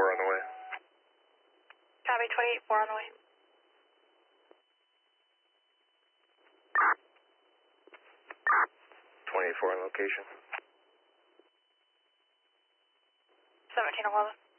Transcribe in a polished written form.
on the way. Copy, 28-4 on the way. 24 on location. 1711.